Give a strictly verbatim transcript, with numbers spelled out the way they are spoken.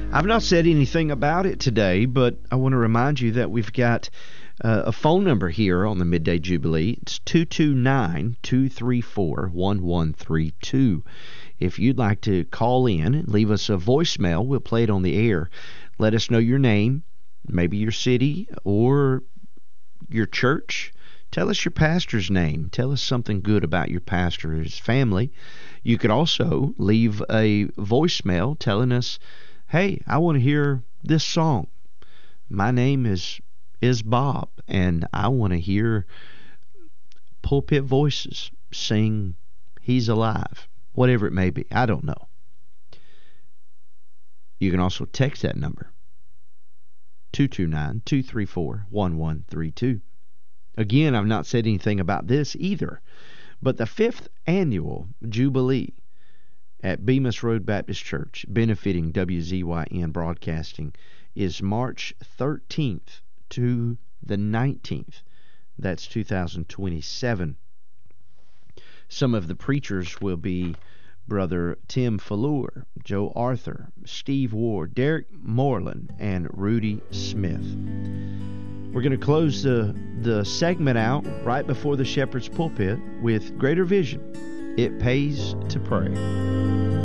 I've not said anything about it today, but I want to remind you that we've got uh, a phone number here on the Midday Jubilee. It's two two nine, two three four, one one three two. If you'd like to call in and leave us a voicemail, we'll play it on the air. Let us know your name, maybe your city or your church. Tell us your pastor's name. Tell us something good about your pastor or his family. You could also leave a voicemail telling us, hey, I want to hear this song. My name is is Bob, and I want to hear Pulpit Voices sing He's Alive. Whatever it may be. I don't know. You can also text that number, two two nine, two three four, one one three two. Again, I've not said anything about this either, but the fifth annual Jubilee at Bemis Road Baptist Church, benefiting W Z Y N Broadcasting, is March thirteenth to the nineteenth. That's two thousand twenty-seven. Some of the preachers will be Brother Tim Fallure, Joe Arthur, Steve Ward, Derek Moreland, and Rudy Smith. We're going to close the, the segment out right before the Shepherd's Pulpit with Greater Vision. It pays to pray.